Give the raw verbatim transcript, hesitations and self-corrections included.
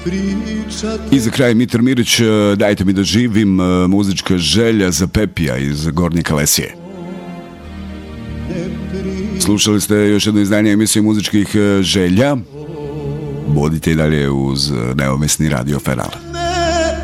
I za kraj Mitar Mirić, dajte mi da živim, muzička želja za Pepija iz Gornje Kalesije. Slušali ste još jedno izdanje emisije muzičkih želja. Budite i dalje uz neovisni Radio Feral.